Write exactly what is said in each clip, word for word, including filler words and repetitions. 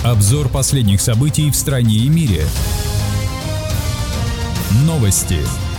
Обзор последних событий в стране и мире. Новости.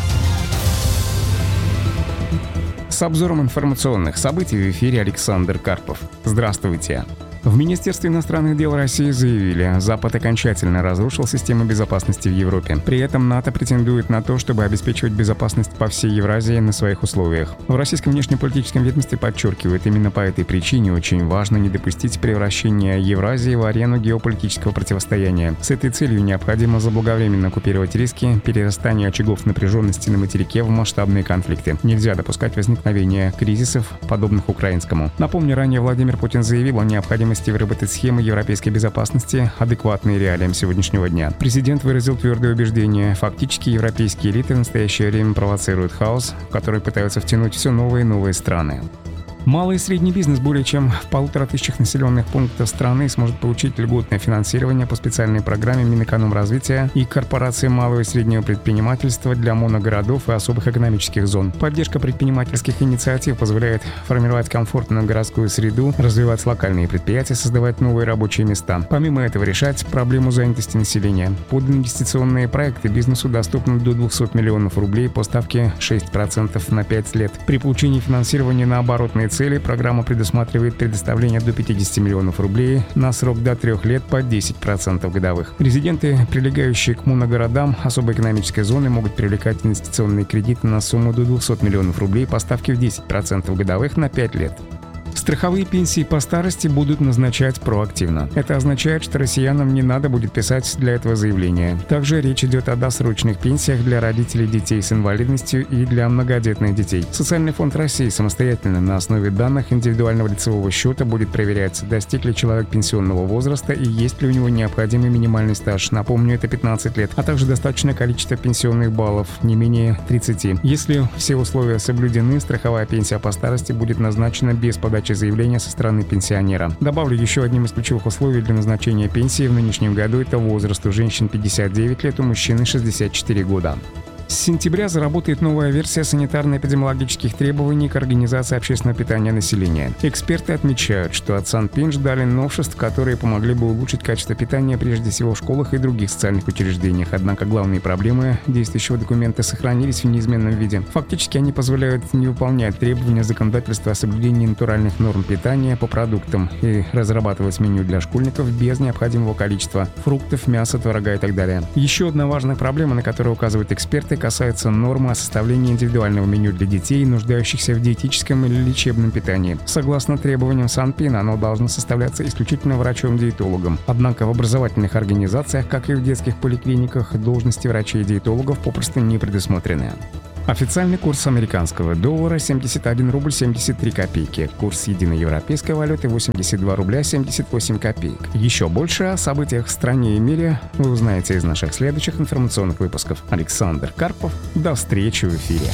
С обзором информационных событий в эфире Александр Карпов. Здравствуйте. В Министерстве иностранных дел России заявили, Запад окончательно разрушил систему безопасности в Европе. При этом НАТО претендует на то, чтобы обеспечивать безопасность по всей Евразии на своих условиях. В российском внешнеполитическом ведомстве подчеркивают, именно по этой причине очень важно не допустить превращения Евразии в арену геополитического противостояния. С этой целью необходимо заблаговременно купировать риски перерастания очагов напряженности на материке в масштабные конфликты. Нельзя допускать возникновения кризисов, подобных украинскому. Напомню, ранее Владимир Путин заявил о необходимости выработать схемы европейской безопасности, адекватные реалиям сегодняшнего дня. Президент выразил твердое убеждение: фактически европейские элиты в настоящее время провоцируют хаос, в который пытаются втянуть все новые и новые страны. Малый и средний бизнес более чем в полутора тысячах населенных пунктов страны сможет получить льготное финансирование по специальной программе Минэкономразвития и Корпорации малого и среднего предпринимательства для моногородов и особых экономических зон. Поддержка предпринимательских инициатив позволяет формировать комфортную городскую среду, развивать локальные предприятия, создавать новые рабочие места. Помимо этого, решать проблему занятости населения. Под инвестиционные проекты бизнесу доступно до двухсот миллионов рублей по ставке шесть процентов на пять лет. При получении финансирования на оборотные цели программа предусматривает предоставление до пятидесяти миллионов рублей на срок до трех лет по десять процентов годовых. Резиденты, прилегающие к моногородам особой экономической зоны, могут привлекать инвестиционные кредиты на сумму до двухсот миллионов рублей по ставке в десять процентов годовых на пять лет. Страховые пенсии по старости будут назначать проактивно. Это означает, что россиянам не надо будет писать для этого заявление. Также речь идет о досрочных пенсиях для родителей детей с инвалидностью и для многодетных детей. Социальный фонд России самостоятельно на основе данных индивидуального лицевого счета будет проверять, достиг ли человек пенсионного возраста и есть ли у него необходимый минимальный стаж. Напомню, это пятнадцать лет, а также достаточное количество пенсионных баллов, не менее тридцати. Если все условия соблюдены, страховая пенсия по старости будет назначена без подачи заявления со стороны пенсионера. Добавлю, еще одним из ключевых условий для назначения пенсии в нынешнем году это возраст. У женщин пятьдесят девять лет, у мужчин шестьдесят четыре года. С сентября заработает новая версия санитарно-эпидемиологических требований к организации общественного питания населения. Эксперты отмечают, что от Санпин ждали новшеств, которые помогли бы улучшить качество питания прежде всего в школах и других социальных учреждениях. Однако главные проблемы действующего документа сохранились в неизменном виде. Фактически они позволяют не выполнять требования законодательства о соблюдении натуральных норм питания по продуктам и разрабатывать меню для школьников без необходимого количества фруктов, мяса, творога и так далее. Еще одна важная проблема, на которую указывают эксперты, касается нормы о составлении индивидуального меню для детей, нуждающихся в диетическом или лечебном питании. Согласно требованиям Санпин, оно должно составляться исключительно врачом-диетологом. Однако в образовательных организациях, как и в детских поликлиниках, должности врачей и диетологов попросту не предусмотрены. Официальный курс американского доллара семьдесят один рубль семьдесят три копейки. Курс единой европейской валюты восемьдесят два рубля семьдесят восемь копеек. Еще больше о событиях в стране и мире вы узнаете из наших следующих информационных выпусков. Александр Карпов. До встречи в эфире.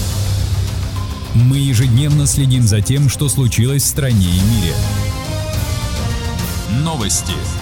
Мы ежедневно следим за тем, что случилось в стране и мире. Новости.